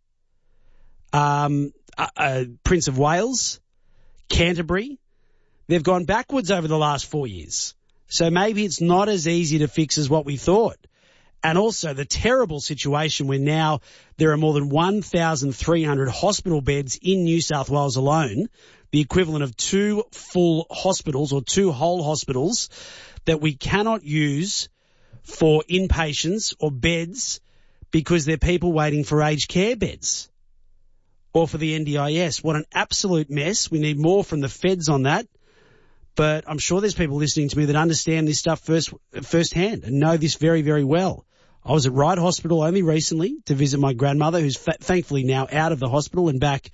um, uh, uh, Prince of Wales, Canterbury, they've gone backwards over the last four years. So maybe it's not as easy to fix as what we thought. And also the terrible situation where now there are more than one thousand three hundred hospital beds in New South Wales alone, the equivalent of two full hospitals or two whole hospitals that we cannot use for inpatients or beds because they're people waiting for aged care beds or for the N D I S. What an absolute mess. We need more from the feds on that. But I'm sure there's people listening to me that understand this stuff first firsthand and know this very, very well. I was at Ryde Hospital only recently to visit my grandmother, who's fa- thankfully now out of the hospital and back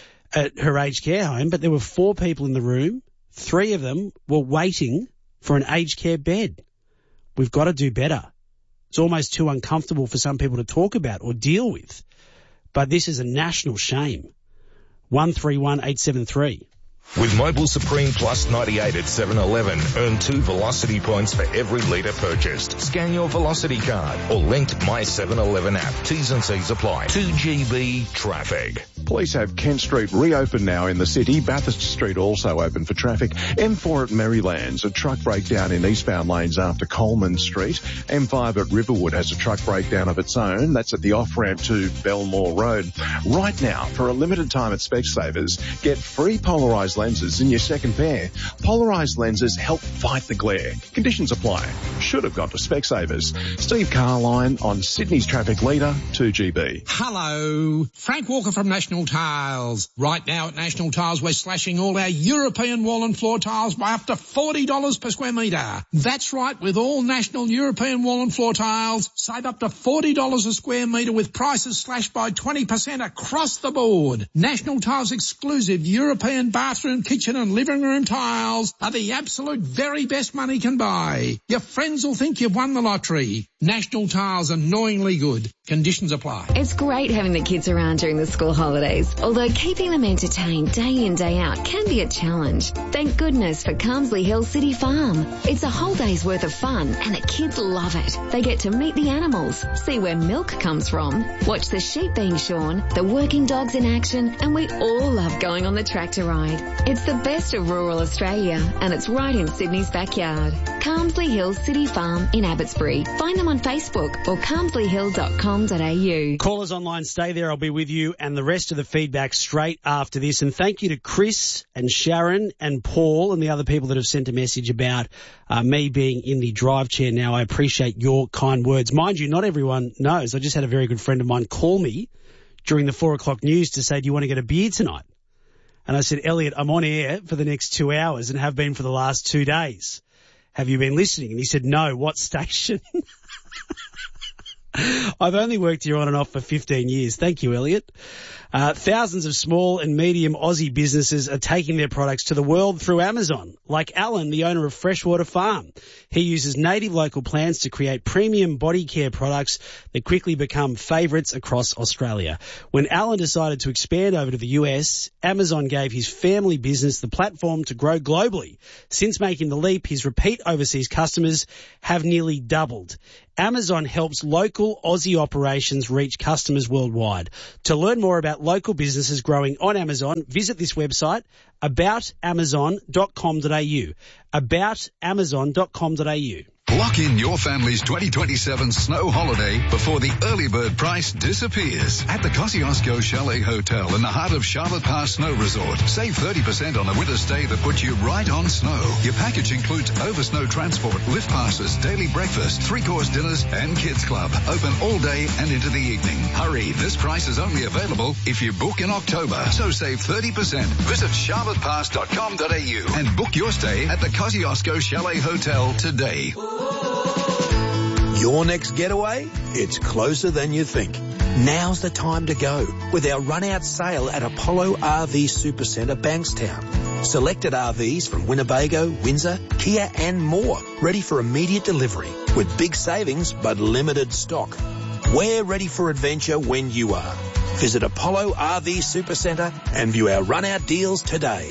at her aged care home. But there were four people in the room. Three of them were waiting for an aged care bed. We've got to do better. It's almost too uncomfortable for some people to talk about or deal with. But this is a national shame. one three one eight seven three. With Mobil Supreme Plus ninety-eight at seven eleven, earn two Velocity points for every litre purchased. Scan your Velocity card or linked My seven eleven app. T's and C's apply. two G B traffic. Police have Kent Street reopened now in the city. Bathurst Street also open for traffic. M four at Marylands, a truck breakdown in eastbound lanes after Coleman Street. M five at Riverwood has a truck breakdown of its own. That's at the off-ramp to Belmore Road. Right now, for a limited time at Specsavers, get free polarised lenses in your second pair. Polarised lenses help fight the glare. Conditions apply. Should have gone to Specsavers. Steve Carline on Sydney's traffic leader, two G B. Hello, Frank Walker from National Tiles. Right now at National Tiles, we're slashing all our European wall and floor tiles by up to forty dollars per square metre. That's right, with all National European wall and floor tiles, save up to forty dollars a square metre with prices slashed by twenty percent across the board. National Tiles exclusive European bathroom, kitchen and living room tiles are the absolute very best money can buy. Your friends will think you've won the lottery. National Tiles, annoyingly good. Conditions apply. It's great having the kids around during the school holidays, although keeping them entertained day in, day out can be a challenge. Thank goodness for Carmsley Hill City Farm. It's a whole day's worth of fun and the kids love it. They get to meet the animals, see where milk comes from, watch the sheep being shorn, the working dogs in action, and we all love going on the tractor ride. It's the best of rural Australia and it's right in Sydney's backyard. Carmsley Hill City Farm in Abbotsbury. Find them on Facebook or carmsley hill dot com dot a u. Callers online, stay there. I'll be with you and the rest of the feedback straight after this. And thank you to Chris and Sharon and Paul and the other people that have sent a message about uh, me being in the drive chair now. I appreciate your kind words. Mind you, not everyone knows. I just had a very good friend of mine call me during the four o'clock news to say, do you want to get a beer tonight? And I said, Elliot, I'm on air for the next two hours and have been for the last two days. Have you been listening? And he said, no, what station? I've only worked here on and off for fifteen years. Thank you, Elliot. Uh, thousands of small and medium Aussie businesses are taking their products to the world through Amazon, like Alan, the owner of Freshwater Farm. He uses native local plants to create premium body care products that quickly become favourites across Australia. When Alan decided to expand over to the U S, Amazon gave his family business the platform to grow globally. Since making the leap, his repeat overseas customers have nearly doubled. Amazon helps local Aussie operations reach customers worldwide. To learn more about local businesses growing on Amazon, visit this website, about amazon dot com dot a u. about amazon dot com dot a u. Lock in your family's twenty twenty-seven snow holiday before the early bird price disappears at the Kosciuszko Chalet Hotel in the heart of Charlotte Pass Snow Resort. Save thirty percent on a winter stay that puts you right on snow. Your package includes over snow transport, lift passes, daily breakfast, three-course dinners and kids club. Open all day and into the evening. Hurry, this price is only available if you book in October. So save thirty percent. Visit charlotte pass dot com dot a u and book your stay at the Kosciuszko Chalet Hotel today. Your next getaway? It's closer than you think. Now's the time to go with our run-out sale at Apollo R V Supercentre Bankstown. Selected R Vs from Winnebago, Windsor, Kia and more, ready for immediate delivery with big savings but limited stock. We're ready for adventure when you are. Visit Apollo R V Supercentre and view our run-out deals today.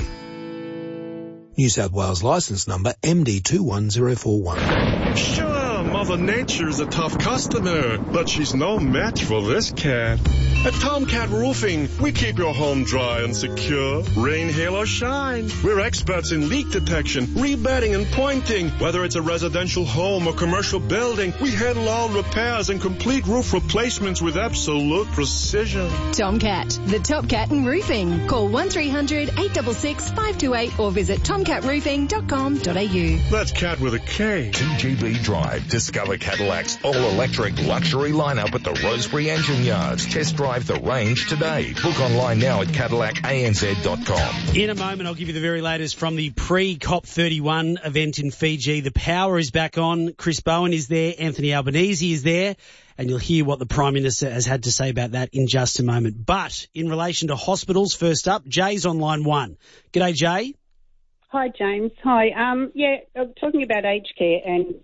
New South Wales licence number M D two one zero four one. Sure, Mother Nature's a tough customer, but she's no match for this cat. At Tomcat Roofing, we keep your home dry and secure, rain, hail or shine. We're experts in leak detection, rebedding and pointing. Whether it's a residential home or commercial building, we handle all repairs and complete roof replacements with absolute precision. Tomcat, the top cat in roofing. Call one three hundred eight six six five two eight or visit tomcat roofing dot com dot a u. That's cat with a K. two G B Drive. Discover Cadillac's all-electric luxury lineup at the Rosebery Engine Yards. Test drive the range today. Book online now at cadillac a n z dot com. In a moment, I'll give you the very latest from the pre-COP thirty-one event in Fiji. The power is back on. Chris Bowen is there. Anthony Albanese is there. And you'll hear what the Prime Minister has had to say about that in just a moment. But in relation to hospitals, first up, Jay's on line one. G'day, Jay. Hi, James. Hi. Um, yeah, talking about aged care, and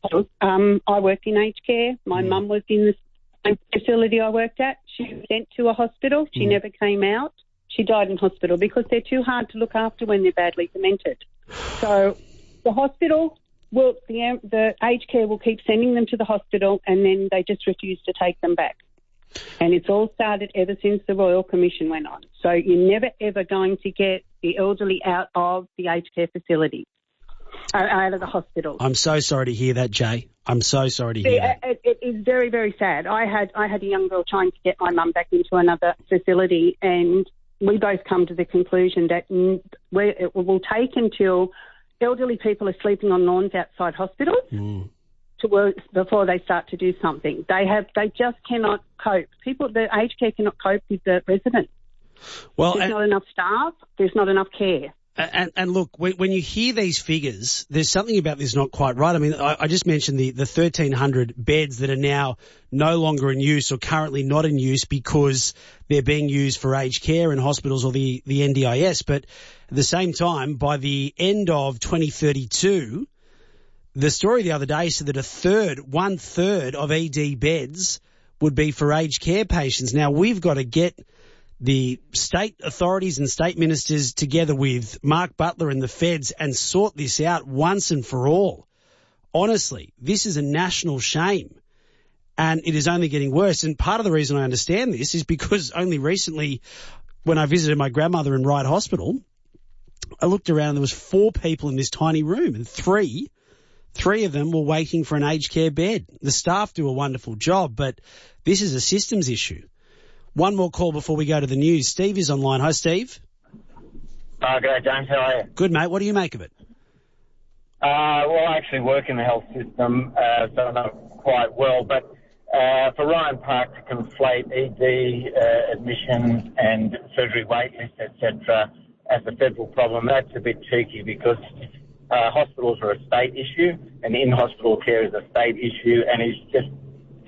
um, I worked in aged care. My mm. mum was in the same facility I worked at. She was sent to a hospital. She mm. never came out. She died in hospital because they're too hard to look after when they're badly demented. So the hospital will, the, the aged care will keep sending them to the hospital, and then they just refuse to take them back. And it's all started ever since the Royal Commission went on. So you're never, ever going to get the elderly out of the aged care facility, uh, out of the hospital. I'm so sorry to hear that, Jay. I'm so sorry to hear it, that. It, it is very, very sad. I had I had a young girl trying to get my mum back into another facility, and we both come to the conclusion that we, it will take until elderly people are sleeping on lawns outside hospitals mm. to work before they start to do something. They have, they just cannot cope. People, the aged care cannot cope with the residents. Well, there's and, not enough staff. There's not enough care. And, and look, when you hear these figures, there's something about this not quite right. I mean, I, I just mentioned the, the thirteen hundred beds that are now no longer in use or currently not in use because they're being used for aged care in hospitals or the, the N D I S. But at the same time, by the end of twenty thirty-two, the story the other day said that a third, one third of E D beds would be for aged care patients. Now, we've got to get the state authorities and state ministers together with Mark Butler and the feds and sort this out once and for all. Honestly, this is a national shame, and it is only getting worse. And part of the reason I understand this is because only recently, when I visited my grandmother in Ryde Hospital, I looked around and there was four people in this tiny room, and three, three of them were waiting for an aged care bed. The staff do a wonderful job, but this is a systems issue. One more call before we go to the news. Steve is online. Hi, Steve. Uh, good day, James. How are you? Good, mate. What do you make of it? Uh, well, I actually work in the health system, uh, so I know quite well. But uh, for Ryan Park to conflate E D uh, admissions and surgery wait lists, et cetera, as a federal problem, that's a bit cheeky because uh, hospitals are a state issue and in-hospital care is a state issue, and he's just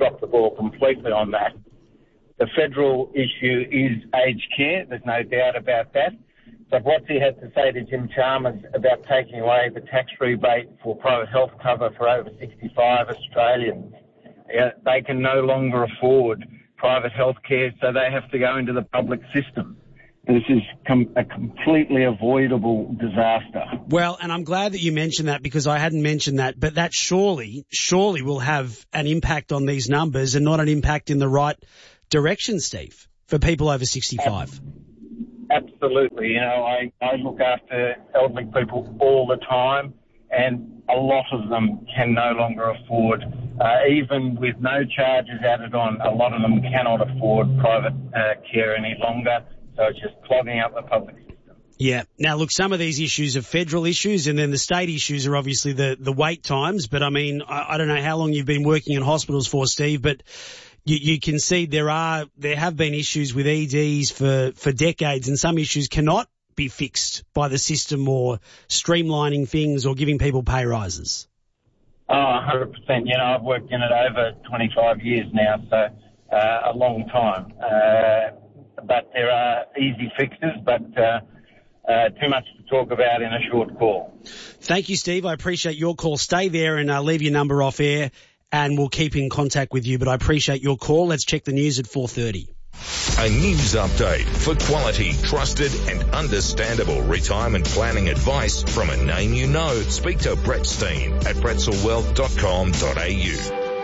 dropped the ball completely on that. The federal issue is aged care. There's no doubt about that. But what's he had to say to Jim Chalmers about taking away the tax rebate for private health cover for over sixty-five Australians? Uh, they can no longer afford private health care, so they have to go into the public system. This is com- a completely avoidable disaster. Well, and I'm glad that you mentioned that because I hadn't mentioned that, but that surely, surely will have an impact on these numbers and not an impact in the right direction, Steve, for people over sixty-five. Absolutely. You know, I, I look after elderly people all the time, and a lot of them can no longer afford, uh, even with no charges added on, a lot of them cannot afford private uh, care any longer. So it's just clogging up the public system. Yeah. Now, look, some of these issues are federal issues, and then the state issues are obviously the, the wait times. But, I mean, I, I don't know how long you've been working in hospitals for, Steve, but you, you can see there are there have been issues with E Ds for, for decades, and some issues cannot be fixed by the system or streamlining things or giving people pay rises. Oh, one hundred percent. You know, I've worked in it over twenty-five years now, so uh, a long time. Uh But there are easy fixes, but uh, uh, too much to talk about in a short call. Thank you, Steve. I appreciate your call. Stay there and uh, leave your number off air, and we'll keep in contact with you. But I appreciate your call. Let's check the news at four thirty. A news update for quality, trusted and understandable retirement planning advice from a name you know. Speak to Brett Steen at bretzel wealth dot com dot a u.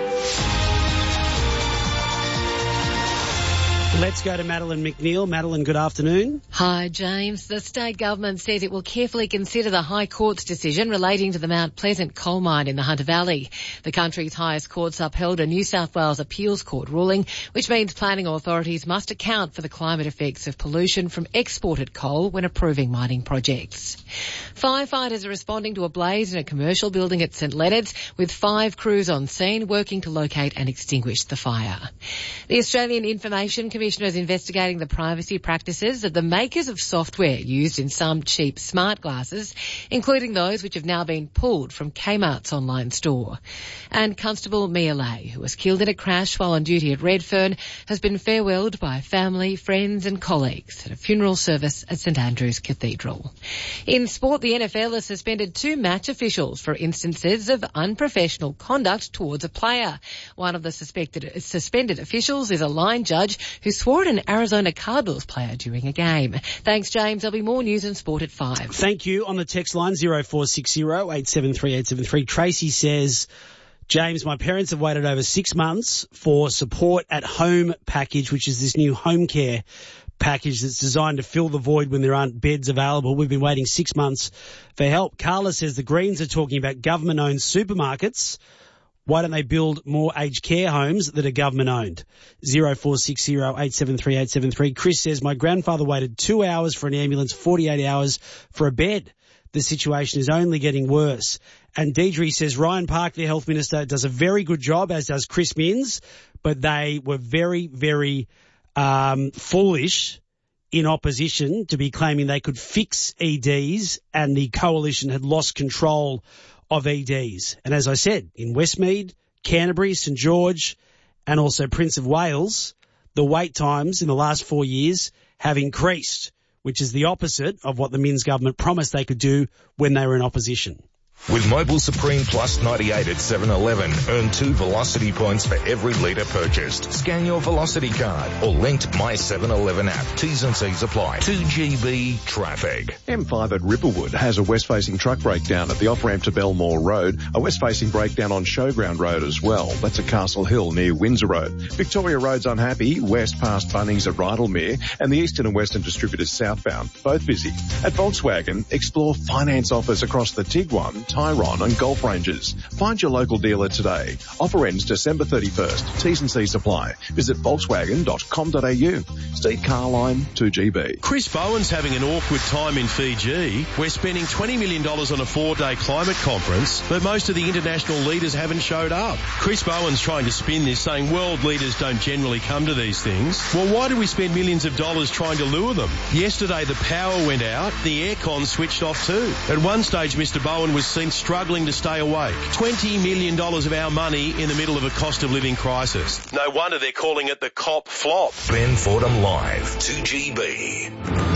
Let's go to Madeline McNeil. Madeline, good afternoon. Hi, James. The state government says it will carefully consider the High Court's decision relating to the Mount Pleasant coal mine in the Hunter Valley. The country's highest courts upheld a New South Wales appeals court ruling, which means planning authorities must account for the climate effects of pollution from exported coal when approving mining projects. Firefighters are responding to a blaze in a commercial building at St Leonard's, with five crews on scene working to locate and extinguish the fire. The Australian Information Commission Commissioner is investigating the privacy practices of the makers of software used in some cheap smart glasses, including those which have now been pulled from Kmart's online store. And Constable Mia Lay, who was killed in a crash while on duty at Redfern, has been farewelled by family, friends and colleagues at a funeral service at St Andrew's Cathedral. In sport, the N F L has suspended two match officials for instances of unprofessional conduct towards a player. One of the suspected suspended officials is a line judge who swore at an Arizona Cardinals player during a game. Thanks, James. There'll be more news and sport at five. Thank you. On the text line, zero four six zero, eight seven three, eight seven three, Tracy says, James, my parents have waited over six months for support at home package, which is this new home care package that's designed to fill the void when there aren't beds available. We've been waiting six months for help. Carla says the Greens are talking about government-owned supermarkets. Why don't they build more aged care homes that are government-owned? zero four six zero, eight seven three, eight seven three. Chris says, my grandfather waited two hours for an ambulance, forty-eight hours for a bed. The situation is only getting worse. And Deidre says, Ryan Park, the health minister, does a very good job, as does Chris Minns, but they were very, very um, foolish in opposition to be claiming they could fix E Ds, and the coalition had lost control of E Ds. And as I said, in Westmead, Canterbury, St George, and also Prince of Wales, the wait times in the last four years have increased, which is the opposite of what the Minns government promised they could do when they were in opposition. With Mobil Supreme Plus ninety-eight at seven eleven, earn two Velocity points for every litre purchased. Scan your Velocity card or linked My seven eleven app. T's and C's apply. two G B traffic. M five at Ripplewood has a west-facing truck breakdown at the off-ramp to Belmore Road, a west-facing breakdown on Showground Road as well. That's at Castle Hill near Windsor Road. Victoria Road's unhappy, west past Bunnings at Rydalmere, and the Eastern and Western distributors southbound, both busy. At Volkswagen, explore finance offers across the Tiguan, Tyron and Golf ranges. Find your local dealer today. Offer ends December thirty-first. T's and C's apply. Visit volkswagen dot com dot a u. Steve Carline, two G B. Chris Bowen's having an awkward time in Fiji. We're spending twenty million dollars on a four-day climate conference, but most of the international leaders haven't showed up. Chris Bowen's trying to spin this, saying world leaders don't generally come to these things. Well, why do we spend millions of dollars trying to lure them? Yesterday the power went out, the aircon switched off too. At one stage Mister Bowen was seen struggling to stay awake. twenty million dollars of our money in the middle of a cost of living crisis. No wonder they're calling it the cop flop. Ben Fordham Live, two G B.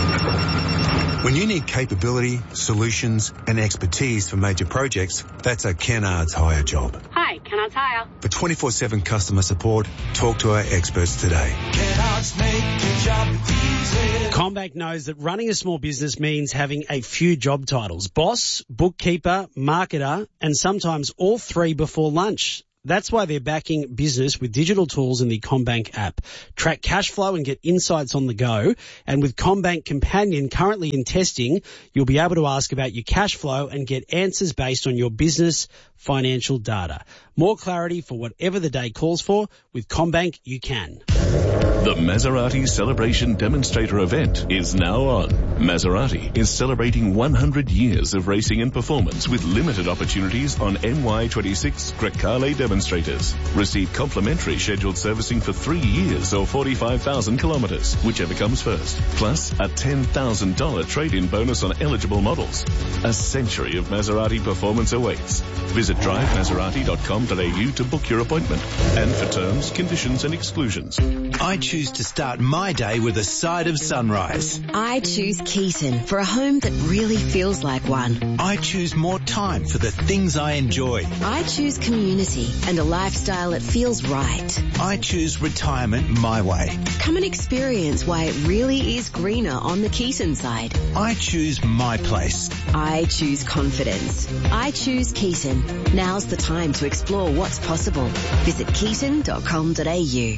When you need capability, solutions and expertise for major projects, that's a Kennards Hire job. Hi, Kennards Hire. For twenty-four seven customer support, talk to our experts today. Kennards make your job easy. CommBank knows that running a small business means having a few job titles. Boss, bookkeeper, marketer, and sometimes all three before lunch. That's why they're backing business with digital tools in the CommBank app. Track cash flow and get insights on the go. And with CommBank Companion currently in testing, you'll be able to ask about your cash flow and get answers based on your business financial data. More clarity for whatever the day calls for. With CommBank, you can. The Maserati Celebration Demonstrator event is now on. Maserati is celebrating one hundred years of racing and performance with limited opportunities on M Y twenty-six Grecale demonstrators. Receive complimentary scheduled servicing for three years or forty-five thousand kilometres, whichever comes first. Plus a ten thousand dollars trade-in bonus on eligible models. A century of Maserati performance awaits. Visit drive maserati dot com dot a u to book your appointment. And for terms, conditions and exclusions. I choose to start my day with a side of sunrise. I choose Keaton for a home that really feels like one. I choose more time for the things I enjoy. I choose community and a lifestyle that feels right. I choose retirement my way. Come and experience why it really is greener on the Keaton side. I choose my place. I choose confidence. I choose Keaton. Now's the time to explore what's possible. Visit keaton dot com dot a u.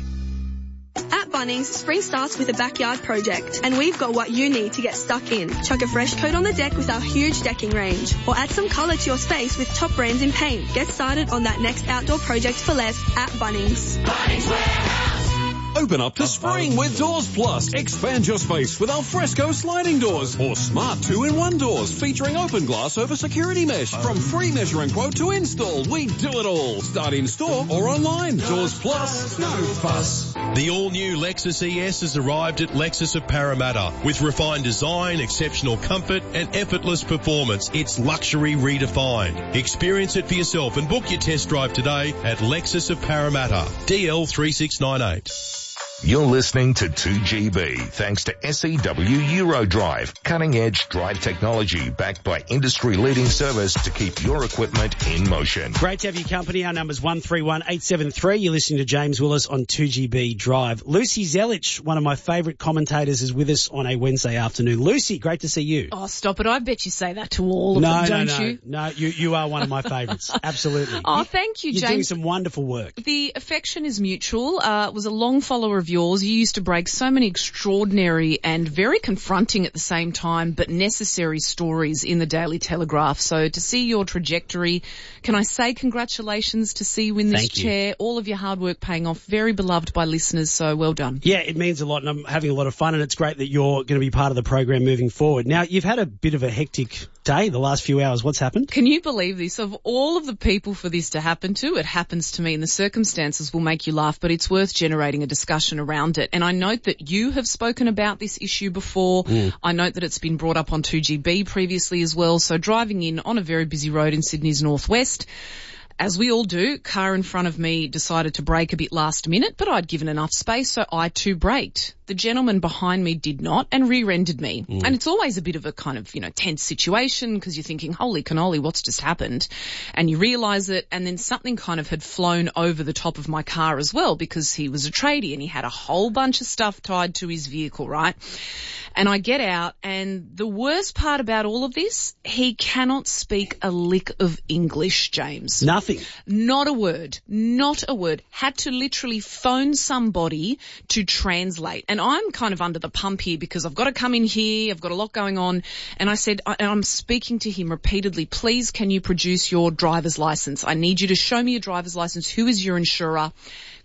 At Bunnings, spring starts with a backyard project, and we've got what you need to get stuck in. Chuck a fresh coat on the deck with our huge decking range, or add some colour to your space with top brands in paint. Get started on that next outdoor project for less at Bunnings. Bunnings Warehouse. Open up to spring with Doors Plus. Expand your space with alfresco sliding doors or smart two-in-one doors featuring open glass over security mesh. From free measure and quote to install, we do it all. Start in store or online. Doors Plus, no fuss. The all-new Lexus E S has arrived at Lexus of Parramatta. With refined design, exceptional comfort and effortless performance, it's luxury redefined. Experience it for yourself and book your test drive today at Lexus of Parramatta. D L three six nine eight. You're listening to two G B, thanks to S E W Eurodrive, cutting-edge drive technology backed by industry-leading service to keep your equipment in motion. Great to have your company. Our number's one three one eight seven three. You're listening to James Willis on two G B Drive. Lucy Zelich, one of my favourite commentators, is with us on a Wednesday afternoon. Lucy, great to see you. Oh, stop it. I bet you say that to all of no, them, no, don't no, you? No, you you are one of my favourites. Absolutely. Oh, you, thank you, you're James. You're doing some wonderful work. The affection is mutual. Uh, was a long follower of yours. You used to break so many extraordinary and very confronting at the same time, but necessary stories in the Daily Telegraph. So to see your trajectory, can I say congratulations to see you in this Thank you. chair? All of your hard work paying off. Very beloved by listeners. So well done. Yeah, it means a lot, and I'm having a lot of fun, and it's great that you're going to be part of the program moving forward. Now, you've had a bit of a hectic day the last few hours. What's happened? Can you believe this? Of all of the people for this to happen to, it happens to me, and the circumstances will make you laugh, but it's worth generating a discussion around it. And I note that you have spoken about this issue before. Mm. I note that it's been brought up on two G B previously as well. So driving in on a very busy road in Sydney's northwest, as we all do, car in front of me decided to brake a bit last minute, but I'd given enough space, so I too braked. The gentleman behind me did not and rear-ended me. Mm. And it's always a bit of a kind of, you know, tense situation because you're thinking, holy cannoli, what's just happened? And you realise it, and then something kind of had flown over the top of my car as well because he was a tradie and he had a whole bunch of stuff tied to his vehicle, right? And I get out, and the worst part about all of this, he cannot speak a lick of English, James. Nothing. Not a word. Not a word. Had to literally phone somebody to translate. And I'm kind of under the pump here because I've got to come in here. I've got a lot going on. And I said, and I'm speaking to him repeatedly, please can you produce your driver's license? I need you to show me your driver's license. Who is your insurer?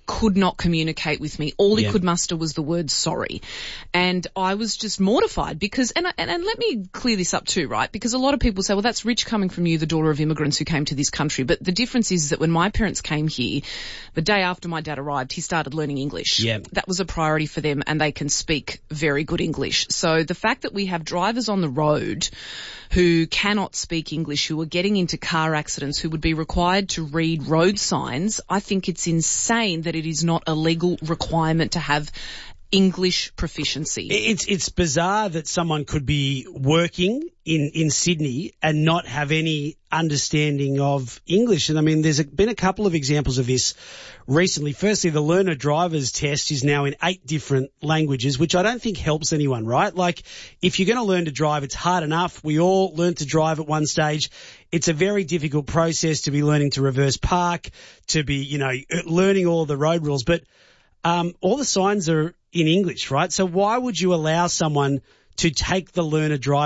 could not communicate with me. All he Yeah. could muster was the word sorry. And I was just mortified because, and, and, and let me clear this up too, right? Because a lot of people say, well, that's rich coming from you, the daughter of immigrants who came to this country. But the difference is that when my parents came here, the day after my dad arrived, he started learning English. Yeah. That was a priority for them, and they can speak very good English. So the fact that we have drivers on the road who cannot speak English, who are getting into car accidents, who would be required to read road signs, I think it's insane that it is not a legal requirement to have English proficiency. It's it's bizarre that someone could be working in, in Sydney and not have any understanding of English. And I mean, there's a, been a couple of examples of this recently. Firstly, the learner driver's test is now in eight different languages, which I don't think helps anyone, right? Like, if you're going to learn to drive, it's hard enough. We all learned to drive at one stage. It's a very difficult process to be learning to reverse park, to be, you know, learning all the road rules. But um, all the signs are in English, right? So why would you allow someone to take the learner driver